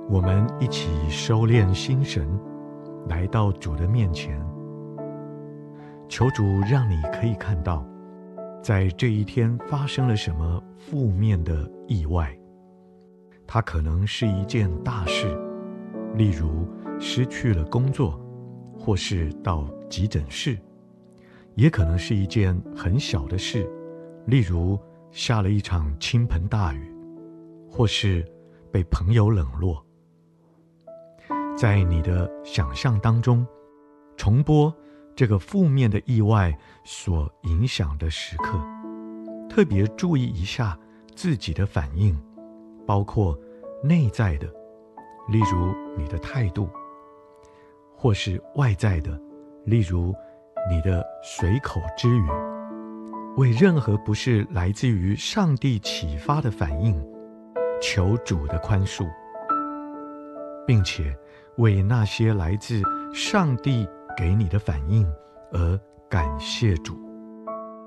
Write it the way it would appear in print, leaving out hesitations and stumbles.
我们一起收敛心神，来到主的面前，求主让你可以看到，在这一天发生了什么负面的意外。它可能是一件大事，例如失去了工作，或是到急诊室；也可能是一件很小的事，例如下了一场倾盆大雨，或是被朋友冷落。在你的想象当中，重播这个负面的意外所影响的时刻，特别注意一下自己的反应，包括内在的，例如你的态度，或是外在的，例如你的随口之语。为任何不是来自于上帝启发的反应，求主的宽恕，并且为那些来自上帝给你的反应而感谢主。